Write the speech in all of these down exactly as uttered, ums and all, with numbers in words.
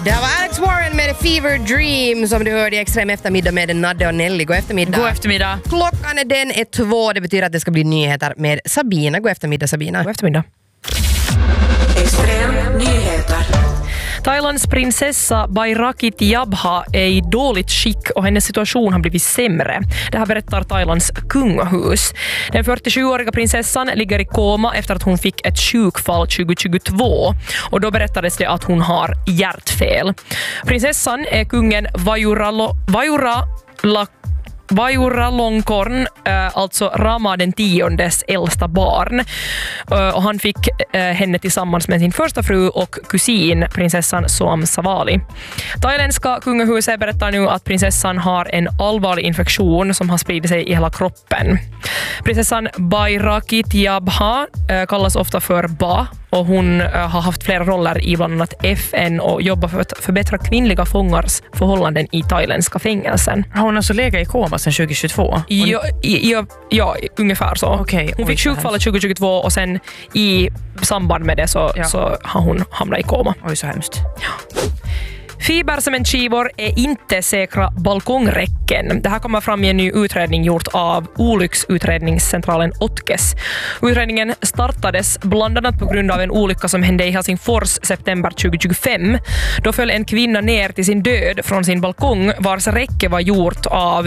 Det var Alex Warren med The Fever Dream som du hörde i Extrem eftermiddag med Nadde och Nelly. God eftermiddag. God eftermiddag. Klockan är den är två. Det betyder att det ska bli nyheter med Sabina. God eftermiddag, Sabina. God eftermiddag. Extrem nyheter. Thailands prinsessa Bairaki Tiabha är i dåligt skick och hennes situation har blivit sämre. Det här berättar Thailands kungahus. Den fyrtiosjuåriga prinsessan ligger i koma efter att hon fick ett sjukfall tjugohundratjugotvå. Och då berättades det att hon har hjärtfel. Prinsessan är kungen Vajuralo, Vajurala Vajuralongkorn, alltså Rama den tiondes äldsta barn. Och han fick henne tillsammans med sin första fru och kusin, prinsessan Soam Savali. Thailändska kungahuset berättar nu att prinsessan har en allvarlig infektion som har spridit sig i hela kroppen. Prinsessan Bairaki Tiabha kallas ofta för Ba och hon har haft flera roller i bland annat F N och jobbar för att förbättra kvinnliga fångars förhållanden i thailändska fängelsen. Har hon alltså legat i koma sedan tjugohundratjugotvå? Hon... Ja, ja, ja, ungefär så. Okay, hon fick sjukfallet tjugohundratjugotvå och sen i samband med det så, ja. så har hon hamnat i koma. Oj, så hemskt. Ja. Fibercementskivor är inte säkra balkongräcken. Det här kommer fram i en ny utredning gjort av olycksutredningscentralen Otkes. Utredningen startades bland annat på grund av en olycka som hände i Helsingfors september tjugohundratjugofem. Då föll en kvinna ner till sin död från sin balkong vars räcke var gjort av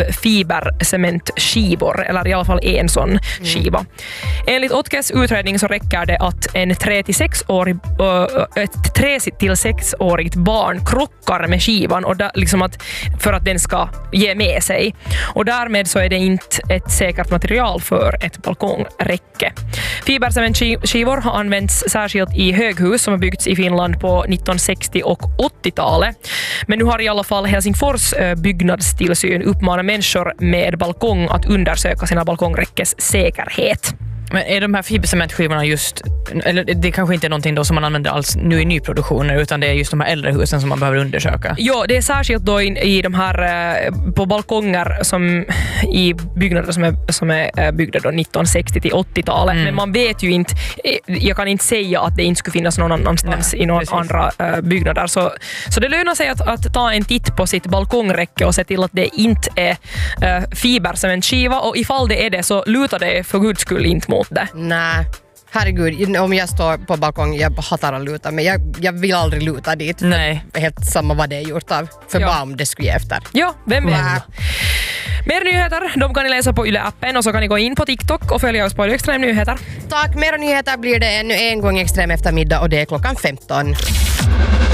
fibercementskivor, eller i alla fall en sån skiva. Mm. Enligt Otkes utredning så räcker det att en tre till sex-årig, äh, ett tre till sex-årigt barn krockar med skivan och där, liksom att, för att den ska ge med sig. Och därmed så är det inte ett säkert material för ett balkongräcke. Fibercementskivor har använts särskilt i höghus som har byggts i Finland på nittonhundrasextio- och åttiotalet. Men nu har i alla fall Helsingfors byggnadstillsyn uppmanat människor med balkong att undersöka sina balkongräckes säkerhet. Men är de här fibercementskivorna just, eller det kanske inte är någonting då som man använder alls nu i nyproduktioner, utan det är just de här äldre husen som man behöver undersöka? Ja, det är särskilt då i, i de här på balkonger som i byggnader som är, som är byggda då nittonhundrasextio till åttiotalet. Mm. Men man vet ju inte, jag kan inte säga att det inte skulle finnas någon annanstans Nej, i några andra uh, byggnader. Så, så det lönar sig att, att ta en titt på sitt balkongräcke och se till att det inte är uh, fibercementskiva, och ifall det är det så lutar det för guds skull inte mot det. Nej, herregud, om jag står på balkong, jag hatar att luta, men jag, jag vill aldrig luta dit. Nej. Helt samma vad det är gjort av. För ja. bara om det skulle ge efter. Ja, vem vet? Mer nyheter, de kan ni läsa på Yle-appen och så kan ni gå in på TikTok och följa oss på Extrem Nyheter. Tack, mer nyheter blir det ännu en gång Extrem eftermiddag och det är klockan femton.